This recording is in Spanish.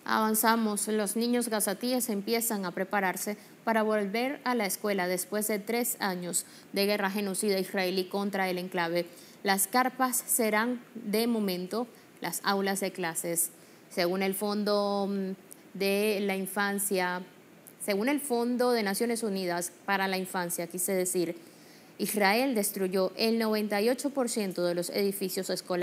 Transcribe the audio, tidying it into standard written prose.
Avanzamos, los niños gazatíes empiezan a prepararse para volver a la escuela después de 3 años de guerra genocida israelí contra el enclave. Las carpas serán de momento las aulas de clases. Según el Fondo de la Infancia, según el Fondo de Naciones Unidas para la Infancia, quise decir, Israel destruyó el 98% de los edificios escolares